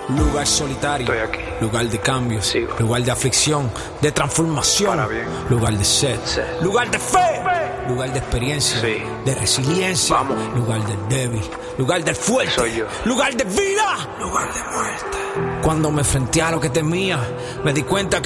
Lugar solitario, Estoy aquí. lugar de cambio, Sigo. lugar de aflicción, de transformación, Para bien. lugar de sed, Sed. lugar de fe, lugar de experiencia, Sí. de resiliencia, Vamos. lugar del débil, lugar del fuerte, Soy yo. lugar de vida, lugar de muerte. Cuando me enfrenté a lo que temía, me di cuenta que